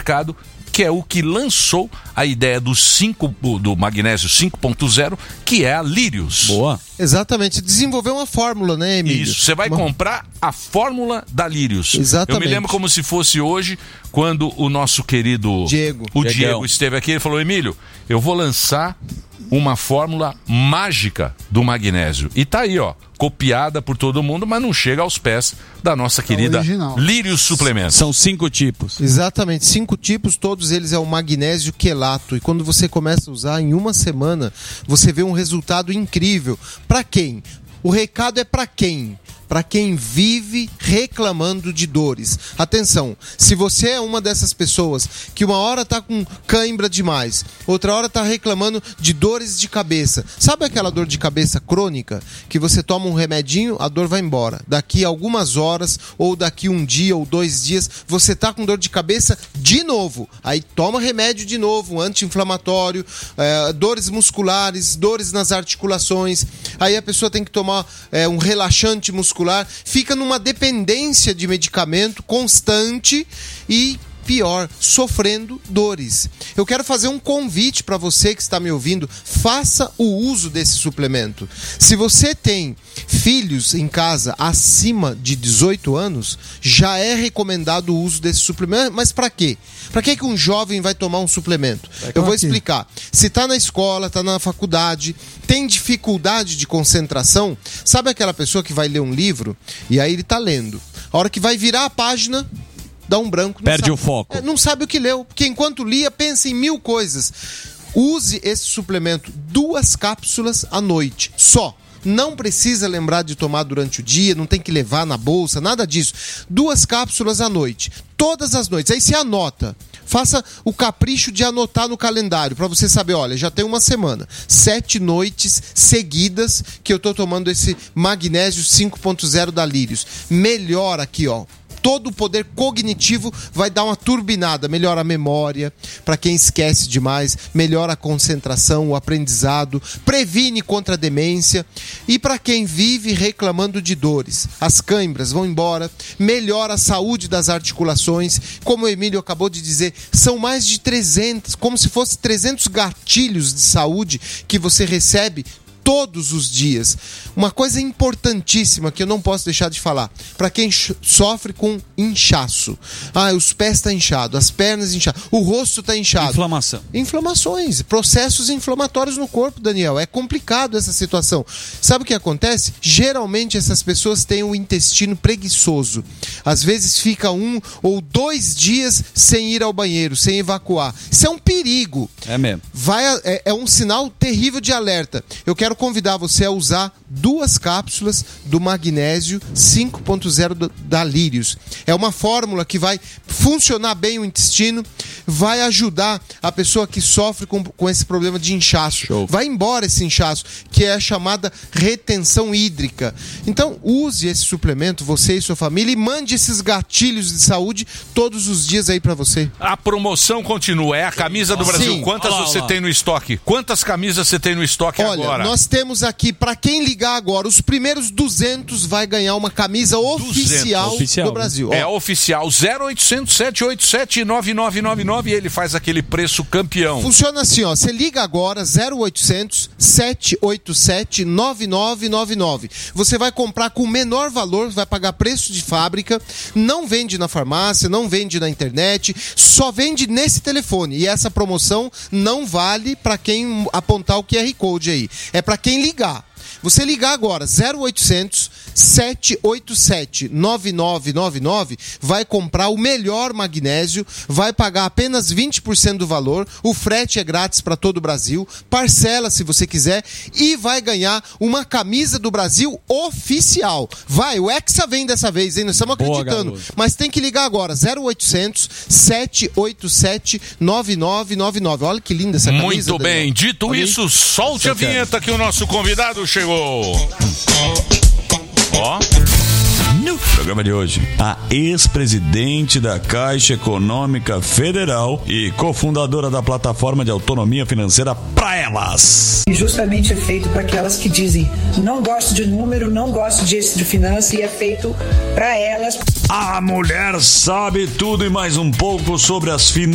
mercado, que é o que lançou a ideia do magnésio 5.0, que é a Lírios. Boa. Exatamente, desenvolveu uma fórmula, né, Emílio? Isso, você vai comprar a fórmula da Lírios. Exatamente. Eu me lembro como se fosse hoje, quando o nosso querido Diego esteve aqui, ele falou: Emílio, eu vou lançar uma fórmula mágica do magnésio. E tá aí, ó, copiada por todo mundo, mas não chega aos pés da nossa querida Lírios Suplementos. São 5 tipos. Exatamente, 5 tipos, todos eles é o magnésio quelato. E quando você começa a usar, em uma semana, você vê um resultado incrível. Para quem? O recado é para quem? Para quem vive reclamando de dores. Atenção, se você é uma dessas pessoas que uma hora tá com cãibra demais, outra hora tá reclamando de dores de cabeça. Sabe aquela dor de cabeça crônica? Que você toma um remedinho, a dor vai embora. Daqui a algumas horas, ou daqui um dia ou 2 dias, você tá com dor de cabeça de novo. Aí toma remédio de novo, um anti-inflamatório, dores musculares, dores nas articulações. Aí a pessoa tem que tomar um relaxante muscular, fica numa dependência de medicamento constante e, pior, sofrendo dores. Eu quero fazer um convite para você que está me ouvindo: faça o uso desse suplemento. Se você tem filhos em casa acima de 18 anos, já é recomendado o uso desse suplemento. Mas para quê? Para que um jovem vai tomar um suplemento? Eu vou explicar. Se está na escola, está na faculdade, tem dificuldade de concentração, sabe aquela pessoa que vai ler um livro e aí ele está lendo. A hora que vai virar a página, dá um branco. Perde o foco. Não sabe o que leu, porque enquanto lia, pensa em 1000 coisas. Use esse suplemento, 2 cápsulas à noite, só. Não precisa lembrar de tomar durante o dia, não tem que levar na bolsa, nada disso. 2 cápsulas à noite, todas as noites. Aí você anota. Faça o capricho de anotar no calendário, para você saber, olha, já tem uma semana, 7 noites seguidas que eu tô tomando esse magnésio 5.0 da Lírios. Melhora aqui, ó. Todo o poder cognitivo vai dar uma turbinada, melhora a memória, para quem esquece demais, melhora a concentração, o aprendizado, previne contra a demência. E para quem vive reclamando de dores, as cãibras vão embora, melhora a saúde das articulações. Como o Emílio acabou de dizer, são mais de 300, como se fosse 300 gatilhos de saúde que você recebe todos os dias. Uma coisa importantíssima que eu não posso deixar de falar, para quem sofre com inchaço. Os pés estão inchados, as pernas inchadas, o rosto está inchado. Inflamações, processos inflamatórios no corpo, Daniel. É complicado essa situação. Sabe o que acontece? Geralmente essas pessoas têm o intestino preguiçoso. Às vezes fica 1 ou 2 dias sem ir ao banheiro, sem evacuar. Isso é um perigo. É mesmo. É um sinal terrível de alerta. Eu quero convidar você a usar 2 cápsulas do magnésio 5.0 da Lírios. É uma fórmula que vai funcionar bem o intestino, vai ajudar a pessoa que sofre com esse problema de inchaço. Show. Vai embora esse inchaço, que é a chamada retenção hídrica. Então, use esse suplemento, você e sua família, e mande esses gatilhos de saúde todos os dias aí pra você. A promoção continua, é a camisa do Brasil. Sim. Quantas você tem no estoque? Quantas camisas você tem no estoque agora? Olha, nós temos aqui, pra quem ligar agora, os primeiros 200 vai ganhar uma camisa oficial do Brasil. É oficial, 0800 787 9999, e ele faz aquele preço campeão. Funciona assim, ó, você liga agora, 0800 787 9999. Você vai comprar com o menor valor, vai pagar preço de fábrica, não vende na farmácia, não vende na internet, só vende nesse telefone. E essa promoção não vale para quem apontar o QR Code aí. É para quem ligar. Você ligar agora, 0800 787 9999, vai comprar o melhor magnésio, vai pagar apenas 20% do valor, o frete é grátis para todo o Brasil, parcela se você quiser, e vai ganhar uma camisa do Brasil oficial. Vai, o Hexa vem dessa vez, hein? Nós estamos acreditando. Boa, mas tem que ligar agora, 0800 787 9999. Olha que linda essa camisa. Muito bem, Daniel. dito Olha isso, solte a vinheta que o nosso convidado chegou. Ó. No programa de hoje, a ex-presidente da Caixa Econômica Federal e cofundadora da plataforma de autonomia financeira Pra Elas. E justamente é feito para aquelas que dizem: não gosto de número, não gosto de finanças, e é feito para elas. A mulher sabe tudo e mais um pouco sobre as finanças.